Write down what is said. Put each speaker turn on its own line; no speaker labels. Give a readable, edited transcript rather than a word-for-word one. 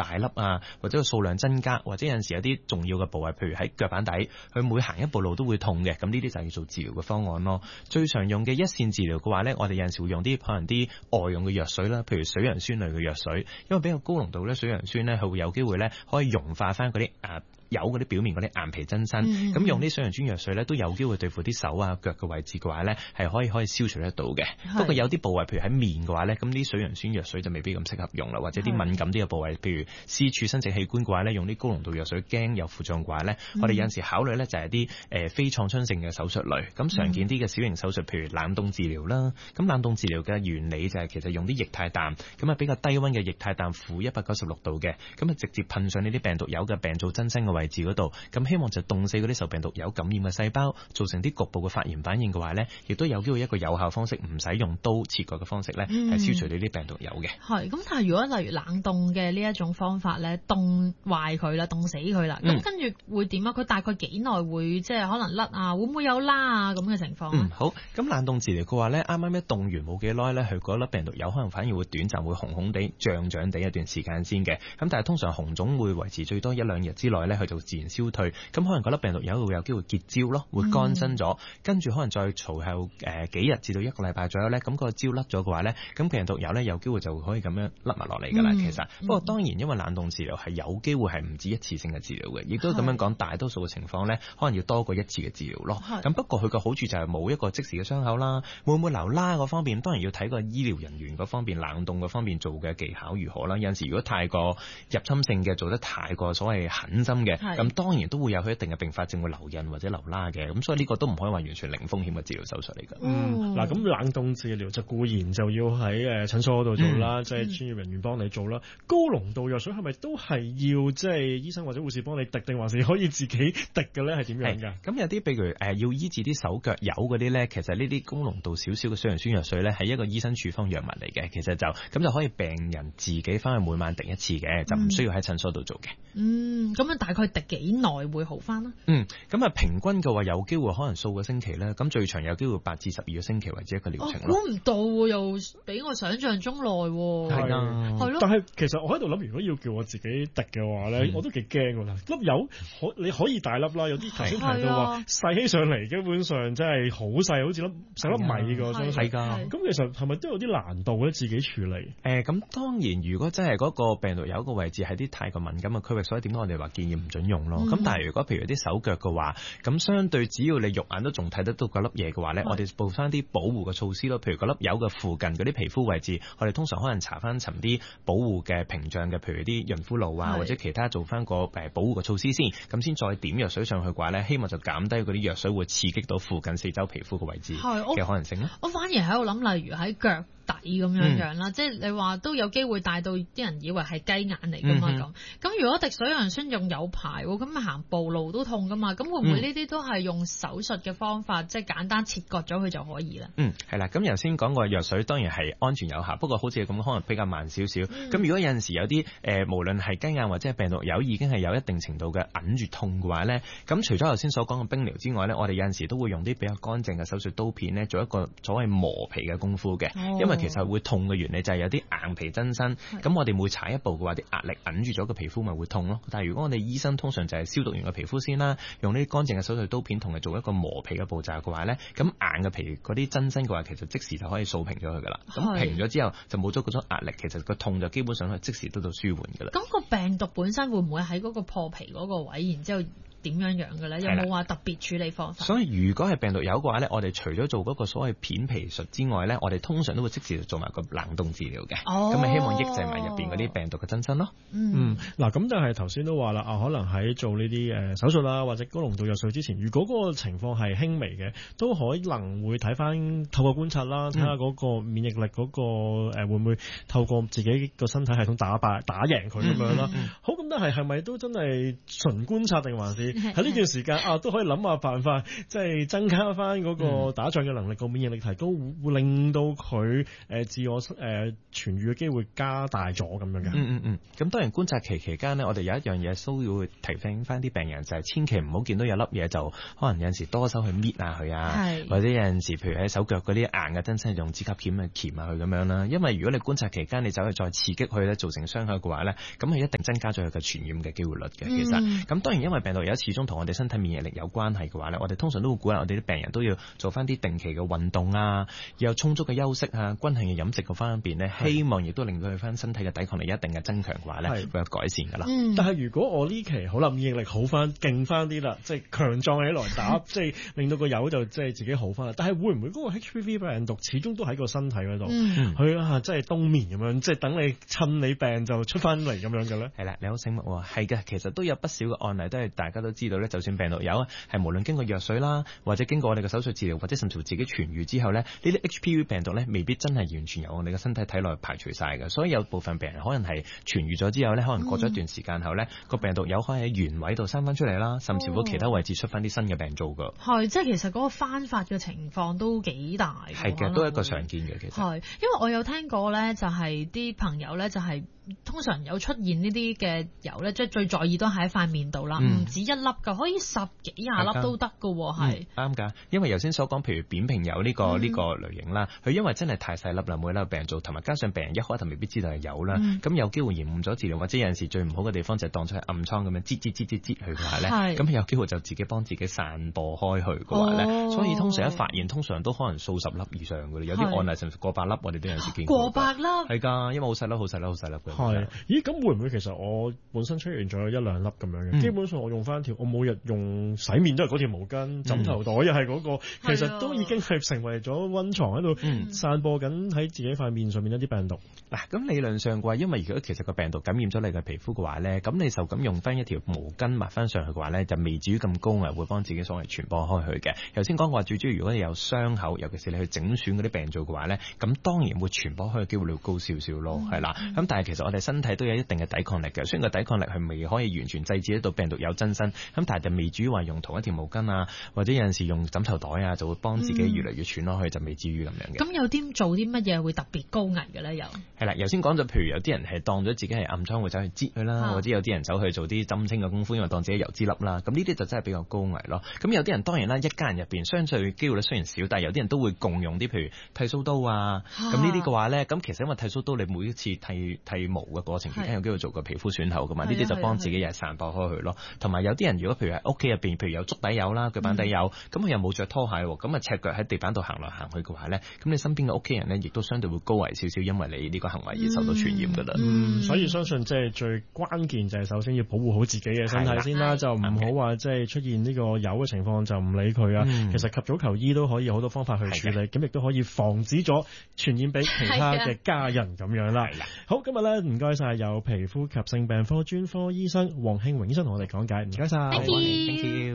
大粒啊，或者個數量增加，或者有陣時有啲重要嘅部位，譬如喺腳板底，佢每行一步路都會痛嘅，咁呢啲就係要做治療嘅方案咯。最常用嘅一線治療嘅話咧，我哋有陣時會用啲可能啲外用嘅藥水啦，譬如水楊酸類嘅藥水，因為比較高濃度咧，水楊酸咧佢會有機會咧可以溶化翻嗰啲有嗰啲表面嗰啲硬皮增生，咁用啲水楊酸藥水咧都有機會對付啲手啊腳嘅位置嘅話咧，係可以消除得到嘅。不過有啲部位，譬如喺面嘅話咧，咁啲水楊酸藥水就未必咁適合用啦，或者啲敏感啲嘅部位，譬如私處生殖器官嘅話咧，用啲高濃度藥水驚有副作用嘅話咧，我哋有陣時考慮咧就係啲非創傷性嘅手術類，咁常見啲嘅小型手術，譬如冷凍治療啦。咁冷凍治療嘅原理就係其實用啲液態氮，咁比較低溫嘅液態氮負196度嘅，咁直接噴上呢啲病毒疣嘅病灶增生嘅位置嗰度，咁希望就凍死嗰啲受病毒疣感染嘅細胞，造成啲局部嘅發炎反應嘅話咧，亦都有機會一個有效方式，唔使用刀切割嘅方式咧，係消除呢啲病毒疣嘅。係
咁，但係如果例如冷凍嘅呢一種方法咧，凍壞佢啦，凍死佢啦，咁跟住會點啊？佢大概幾耐會即係可能甩啊？會唔會有拉啊咁嘅情況？
好。咁冷凍治療嘅話咧，啱啱一凍完冇幾耐咧，佢嗰粒病毒有可能反而會短暫會紅紅地、脹脹地一段時間先嘅。咁但係通常紅腫會維持最多1-2日之內咧，佢就自然消退。咁可能嗰粒病毒會有機會結焦咯，會乾身咗，跟住可能再隨後幾日至到1個禮拜左右咧，咁個焦甩咗嘅話咧，咁病毒疣咧有機會就可以咁樣甩埋落嚟㗎啦。其實不過當然因為冷凍治療係有機會係唔止一次性嘅治療嘅，亦都咁樣講，大多數嘅情況咧可能要多過一次嘅治療咯。咁不過佢個好處就係冇一個即時嘅傷口啦，會唔會留拉嗰方面當然要睇個醫療人員嗰方面冷凍嗰方面做嘅技巧如何啦。有陣時如果太過入侵性嘅，做得太過所謂狠心嘅，咁當然都會有佢一定嘅併發症會留印或者留拉嘅。咁所以呢個都唔可以話完全零風險嘅治療手術嚟㗎。
嗱，咁冷凍治療就固然就要喺診所嗰度做啦，即係專業人員幫你做啦。高濃度藥水係咪都係要即係醫生或者護士幫你滴，定還是可以自己滴嘅咧？係點樣㗎？
咁有啲譬如要醫治啲手腳疣嗰啲咧，其實呢啲高濃度少少嘅水楊酸藥水咧，係一個醫生處方藥物嚟嘅。其實就可以病人自己翻去每晚滴一次嘅，就唔需要喺診所度做嘅。
咁樣大概滴幾耐會好翻呢？
咁平均嘅話有機會可能數個星期咧，咁最長有機會8至12個星期為之一個療程咯。
估唔到又比我想象中耐喎。
係啊，
係咯。
但係其實我喺度諗，如果要叫我自己滴嘅話咧，我都幾驚㗎啦。粒疣你可以大粒啦，有啲頭先提到話細起上嚟，基本上真係好細，好似成粒米㗎。
係㗎。
咁其實係咪都有啲難度咧？自己處理？
咁當然，如果真係嗰個病毒有一個位置係啲太過敏感嘅區域，所以點解我哋話建議唔準用咯？咁但係如果譬如啲手腳嘅話，咁相對只要你肉眼都仲睇得到嗰粒嘢嘅話咧，我哋做翻啲保護嘅措施咯。譬如嗰粒疣嘅附近嗰啲皮膚位置，我哋通常可能搽翻層啲保護嘅屏障嘅，譬如啲潤膚露啊，或者其他做翻個保護嘅措施先，咁先再點藥水上去嘅話咧，希望就減低嗰啲藥水會刺激到附近四周皮膚嘅位置嘅可能性咯。
我反而喺度諗，例如喺腳底咁樣啦，即係你話都有機會帶到啲人以為係雞眼嚟噶嘛咁如果滴水楊酸用有排喎，咁咪行步路都痛噶嘛，咁會唔會呢啲都係用手術嘅方法，即係簡單切割咗佢就可以啦？
係啦，咁頭先講過藥水當然係安全有效，不過好似咁可能比較慢少少。咁如果有陣時有啲無論係雞眼或者係病毒疣已經係有一定程度嘅揞住痛嘅話咧，咁除咗頭先所講嘅冰療之外咧，我哋有陣時都會用啲比較乾淨嘅手術刀片咧，做一個所謂磨皮嘅功夫嘅，因為其實會痛嘅原理就係有啲硬皮增生，咁我哋每踩一步嘅話，啲壓力揞住咗個皮膚咪會痛咯。但係如果我哋醫生通常就係消毒完個皮膚先啦，用呢啲乾淨嘅手術刀片同佢做一個磨皮嘅步驟嘅話咧，咁硬嘅皮嗰啲增生嘅話，其實即時就可以掃平咗佢噶啦。咁平咗之後就冇咗嗰種壓力，其實個痛就基本上係即時得到舒緩噶啦。
咁個病毒本身會唔會喺嗰個破皮嗰個位，然之後點樣嘅咧？有冇話特別處理方法？
所以如果係病毒疣嘅話咧，我哋除咗做嗰個所謂片皮術之外咧，我哋通常都會即時做埋個冷凍治療嘅。咁咪希望抑制埋入邊嗰啲病毒嘅增生咯。
嗱，咁但係頭先都話啦，可能喺做呢啲手術啦，或者高濃度藥水之前，如果嗰個情況係輕微嘅，都可能會睇翻透過觀察啦，睇下嗰個免疫力嗰個會唔會透過自己個身體系統打贏佢咁樣啦。好，咁但係咪都真係純觀察定還是以喺呢段時間都可以諗下辦法，即係增加翻嗰個打仗嘅能力，個免疫力提高，會令到佢自我痊癒嘅機會加大咗咁樣嘅。
咁當然觀察期間呢，我哋有一樣嘢都要提醒翻啲病人，就係千祈唔好見到有粒嘢就可能有陣時多手去搣下佢啊，或者有陣時譬如喺手腳嗰啲硬嘅真身用指甲鉗去鉗下佢咁樣啦。因為如果你觀察期間你走去再刺激佢咧，造成傷害嘅話咧，咁係一定增加咗佢嘅傳染嘅機會率嘅。其實咁當然因為病毒有始終同我哋身體免疫力有關係嘅話咧，我哋通常都會鼓勵我哋啲病人都要做翻啲定期嘅運動啊，要有充足嘅休息啊，均衡嘅飲食嗰方面咧，希望亦都令到佢翻身體嘅抵抗力一定嘅增強嘅話咧，會有改善㗎啦。
但係如果我呢期好啦，免疫力好翻，勁翻啲啦，即係強壯起來打，即係令到個友就即係自己好翻啦。但係會唔會嗰個 HPV 病毒始終都喺個身體嗰度，佢即係冬眠咁樣，即係等你趁你病就出翻嚟咁樣嘅咧？係啦，
你好醒目喎，係嘅，其實都有不少嘅案例都係大家都知道咧，就算病毒有係無論經過藥水啦，或者經過我哋嘅手術治療，或者甚至乎自己痊癒之後咧，呢啲 HPV 病毒咧未必真係完全由我哋嘅身體體內排除晒嘅，所以有部分病人可能係痊癒咗之後咧，可能過咗一段時間後咧，個病毒有可能喺原位度生翻出嚟啦，甚至乎其他位置出翻啲新嘅病灶㗎。
係，即係其實嗰個翻發嘅情況都幾大。
係嘅，都係一個常見嘅其實。
係，因為我有聽過咧，就係啲朋友咧，就係通常有出現呢啲嘅疣咧，即係最在意都係喺塊面度啦，唔止一粒㗎，可以10幾20粒都得㗎喎，係。啱
㗎，因為頭先所講，譬如扁平疣呢個類型啦，佢因為真係太細粒啦，每粒病灶，同埋加上病人一開頭未必知道係有啦，咁有機會延誤咗治療，或者有陣時最唔好嘅地方就係當出係暗瘡咁樣擠佢嘅話咧，咁有機會就自己幫自己散播開去嘅話咧，所以通常一發現通常都可能數十粒以上㗎啦，有啲案例甚至過百粒，我哋都有時見過。
過百粒？
係㗎，因為好細粒嘅。
係，咦？咁會唔會其實我本身出現咗1、2粒咁樣嘅？基本上我用翻我每日用洗面都係嗰條毛巾，枕頭袋又係嗰個，其實都已經係成為咗溫床喺度散播緊喺自己塊面上面一啲病毒。
嗱，咁理論上嘅話，因為如果其實個病毒感染咗你嘅皮膚嘅話咧，咁你就咁用翻一條毛巾抹翻上去嘅話咧，就未至於咁高危，會幫自己所謂傳播開去嘅。頭先講過話，最主要如果你有傷口，尤其是你去整損嗰啲病灶嘅話咧，咁當然會傳播開嘅機會率高少少咯，係啦。咁但係其實我哋身體都有一定嘅抵抗力嘅，雖然個抵抗力係未可以完全制止得到病毒有增生，咁但係就未至於話用同一條毛巾啊，或者有陣時用枕頭袋啊，就會幫自己越嚟越傳落去，就未至於咁樣嘅。
咁有啲做啲乜嘢會特別高危嘅咧？又
係啦，頭先講咗，譬如有啲人係當咗自己係暗瘡會走去擠佢啦，或者有啲人走去做啲針清嘅功夫，因為當自己油脂粒啦，咁呢啲就真係比較高危咯。咁有啲人當然啦，一家人入邊相對機會率雖然少，但係有啲人都會共用啲譬如剃鬚刀啊，咁呢啲嘅話咧，咁其實因為剃鬚刀你每一次剃毛嘅過程期間有機會做個皮膚損厚噶嘛，呢啲就幫自己又係散播開去咯。同埋有啲人如果譬如喺屋企入邊，譬如有足底油啦、腳板底油，咁佢又冇着拖鞋喎，咁啊赤腳喺地板度行來行去嘅話咧，咁你身邊嘅屋企人咧，亦都相對會高危少少，因為你呢個行為而受到傳染噶啦。
所以相信即係最關鍵就係首先要保護好自己嘅身體先啦，就唔好話即係出現呢個疣嘅情況就唔理佢啊。其實及早求醫都可以好多方法去處理，咁亦都可以防止咗傳染俾其他嘅家人咁樣啦。好，今日咧唔該晒有皮膚及性病科專科醫生黃慶榮醫生同我哋講解，唔該晒。
Thank you.